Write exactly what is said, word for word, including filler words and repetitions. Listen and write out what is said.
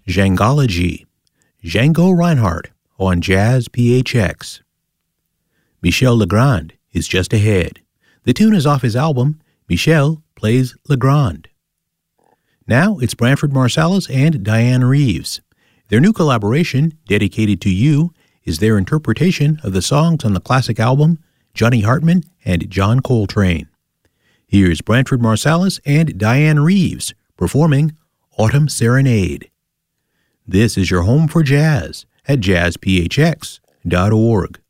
Djangology, Django Reinhardt on Jazz P H X. Michel Legrand is just ahead. The tune is off his album, Michel Plays Legrand. Now it's Branford Marsalis and Diane Reeves. Their new collaboration, Dedicated to You, is their interpretation of the songs on the classic album, Johnny Hartman and John Coltrane. Here's Branford Marsalis and Diane Reeves performing Autumn Serenade. This is your home for jazz at jazz p h x dot org.